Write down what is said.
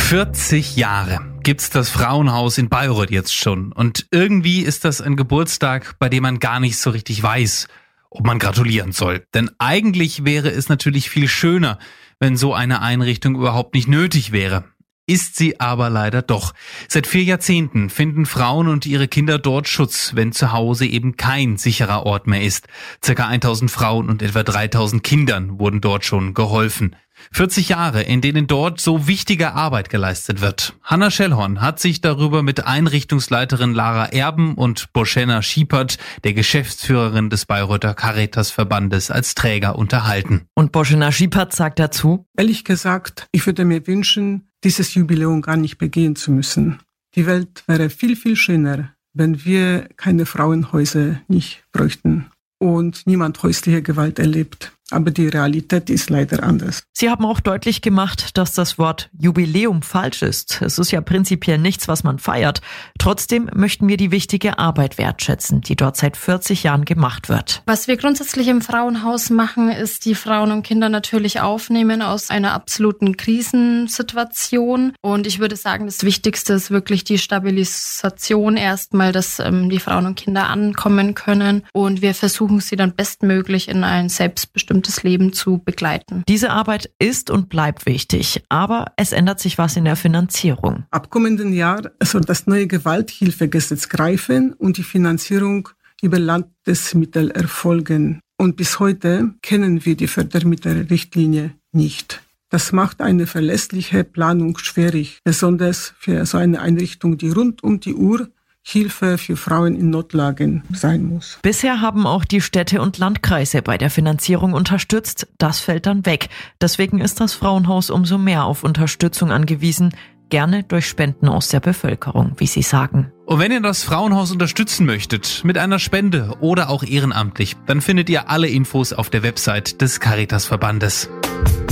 40 Jahre gibt's das Frauenhaus in Bayreuth jetzt schon. Und irgendwie ist das ein Geburtstag, bei dem man gar nicht so richtig weiß, ob man gratulieren soll. Denn eigentlich wäre es natürlich viel schöner, wenn so eine Einrichtung überhaupt nicht nötig wäre. Ist sie aber leider doch. Seit 4 Jahrzehnten finden Frauen und ihre Kinder dort Schutz, wenn zu Hause eben kein sicherer Ort mehr ist. Circa 1000 Frauen und etwa 3000 Kindern wurden dort schon geholfen. 40 Jahre, in denen dort so wichtige Arbeit geleistet wird. Hanna Schellhorn hat sich darüber mit Einrichtungsleiterin Lara Erben und Boschena Schiepert, der Geschäftsführerin des Bayreuther Caritasverbandes, als Träger unterhalten. Und Boschena Schiepert sagt dazu: Ehrlich gesagt, ich würde mir wünschen, dieses Jubiläum gar nicht begehen zu müssen. Die Welt wäre viel, viel schöner, wenn wir keine Frauenhäuser nicht bräuchten und niemand häusliche Gewalt erlebt. Aber die Realität ist leider anders. Sie haben auch deutlich gemacht, dass das Wort Jubiläum falsch ist. Es ist ja prinzipiell nichts, was man feiert. Trotzdem möchten wir die wichtige Arbeit wertschätzen, die dort seit 40 Jahren gemacht wird. Was wir grundsätzlich im Frauenhaus machen, ist die Frauen und Kinder natürlich aufnehmen aus einer absoluten Krisensituation. Und ich würde sagen, das Wichtigste ist wirklich die Stabilisation erstmal, dass die Frauen und Kinder ankommen können. Und wir versuchen sie dann bestmöglich in ein selbstbestimmtes Leben zu begleiten. Diese Arbeit ist und bleibt wichtig, aber es ändert sich was in der Finanzierung. Ab kommenden Jahr soll das neue Gewalthilfegesetz greifen und die Finanzierung über Landesmittel erfolgen. Und bis heute kennen wir die Fördermittelrichtlinie nicht. Das macht eine verlässliche Planung schwierig, besonders für so eine Einrichtung, die rund um die Uhr Hilfe für Frauen in Notlagen sein muss. Bisher haben auch die Städte und Landkreise bei der Finanzierung unterstützt. Das fällt dann weg. Deswegen ist das Frauenhaus umso mehr auf Unterstützung angewiesen. Gerne durch Spenden aus der Bevölkerung, wie Sie sagen. Und wenn ihr das Frauenhaus unterstützen möchtet, mit einer Spende oder auch ehrenamtlich, dann findet ihr alle Infos auf der Website des Caritasverbandes.